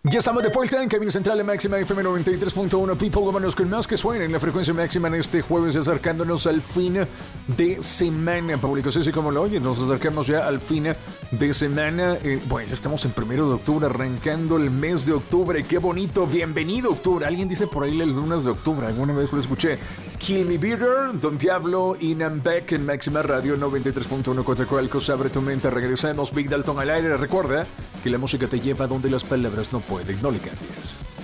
Ya estamos de vuelta en Cabina Central de Máxima FM 93.1. People, vámonos con más que suena en la frecuencia máxima en este jueves, acercándonos al fin de semana. Público, así como lo oyen, nos acercamos ya al fin de semana. Bueno, ya estamos en 1 de octubre, arrancando el mes de octubre. ¡Qué bonito! ¡Bienvenido octubre! Alguien dice por ahí las lunas de octubre, alguna vez lo escuché. Kill Me Bitter, Don Diablo y Nambeck en Máxima Radio 93.1. Coatzacoalcos, abre tu mente. Regresamos, Big Dalton al aire. Recuerda que la música te lleva donde las palabras no pueden, no le cambies.